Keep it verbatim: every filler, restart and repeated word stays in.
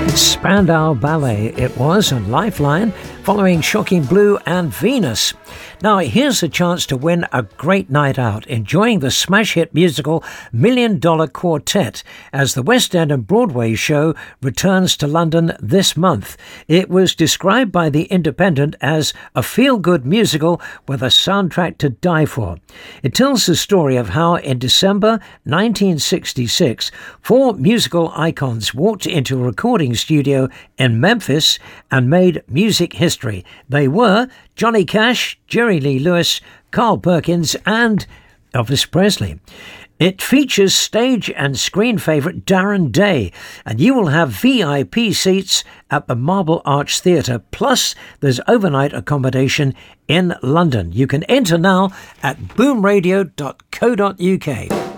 Spandau Ballet it was on Lifeline, following Shocking Blue and Venus. Now here's a chance to win a great night out, enjoying the smash hit musical Million Dollar Quartet as the West End and Broadway show returns to London this month. It was described by The Independent as a feel-good musical with a soundtrack to die for. It tells the story of how in December nineteen sixty-six, four musical icons walked into a recording studio in Memphis and made music history. They were Johnny Cash, Jerry Lee Lewis, Carl Perkins and Elvis Presley. It features stage and screen favourite Darren Day, and you will have V I P seats at the Marble Arch Theatre, plus there's overnight accommodation in London. You can enter now at boom radio dot co dot uk.